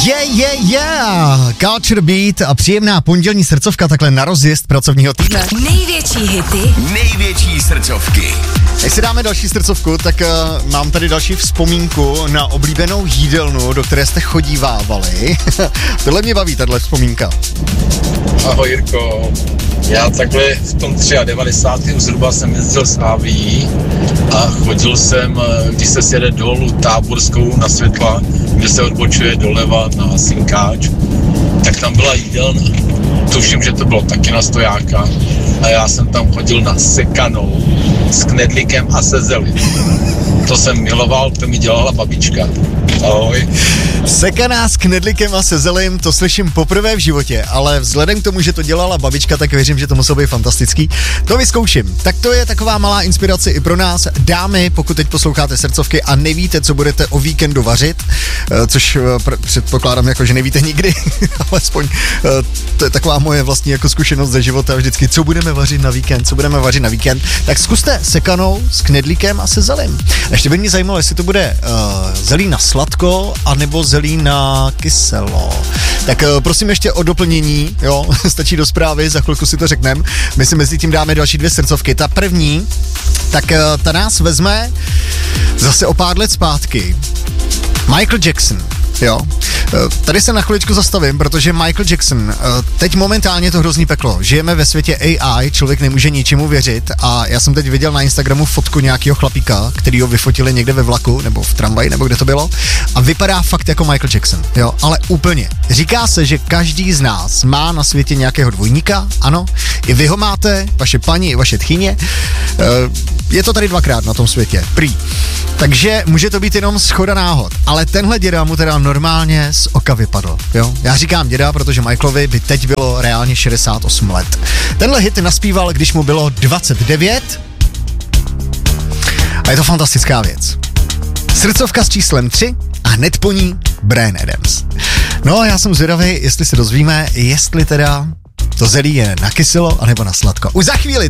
Culture Beat a příjemná pondělní srdcovka takhle na rozjezd pracovního týdne. Největší hity, největší srdcovky. Než si dáme další srdcovku, tak mám tady další vzpomínku na oblíbenou jídelnu, do které jste chodívávali. Tohle mě baví, tahle vzpomínka. Ahoj Jirko, já takhle v tom 93. zhruba jsem jezdil s Aví a chodil jsem, když se sjede dolů Táborskou na Světla, kde se odbočuje doleva na Synkáč, tak tam byla jídelna. Tuším, že to bylo taky na stojáka a já jsem tam chodil na sekanou s knedlíkem a se zelí. To jsem miloval, to mi dělala babička. Ahoj. Sekaná s knedlíkem a se zelím, to slyším poprvé v životě, ale vzhledem k tomu, že to dělala babička, tak věřím, že to muselo být fantastický. To vyzkouším. Tak to je taková malá inspirace i pro nás. Dámy, pokud teď posloucháte srdcovky a nevíte, co budete o víkendu vařit, což předpokládám jako, že nevíte nikdy, alespoň to je taková moje vlastní jako zkušenost ze života vždycky, co budeme vařit na víkend, tak zkuste sekanou s knedlíkem a se zelím. Ještě by mě zajímalo, jestli to bude zelí na sladko, anebo zelí na kyselo. Tak prosím ještě o doplnění, jo, stačí do zprávy, za chvilku si to řekneme. My si mezi tím dáme další 2 srdcovky. Ta první, tak ta nás vezme zase o pár let zpátky. Michael Jackson. Jo. Tady se na chviličku zastavím, protože Michael Jackson, teď momentálně to hrozný peklo. Žijeme ve světě AI, člověk nemůže ničemu věřit a já jsem teď viděl na Instagramu fotku nějakého chlapíka, který ho vyfotili někde ve vlaku nebo v tramvaji, nebo kde to bylo a vypadá fakt jako Michael Jackson, jo, ale úplně. Říká se, že každý z nás má na světě nějakého dvojníka, ano, i vy ho máte, vaše paní, i vaše tchyně, je to tady 2krát na tom světě, prý. Takže může to být jenom shoda náhod, ale tenhle děda mu teda normálně z oka vypadl, jo. Já říkám děda, protože Michaelovi by teď bylo reálně 68 let. Tenhle hit naspíval, když mu bylo 29 a je to fantastická věc. Srdcovka s číslem 3 a hned po ní Bryan Adams. No a já jsem zvědavý, jestli se dozvíme, jestli teda to zelí je na kyselo anebo na sladko. Už za chvíli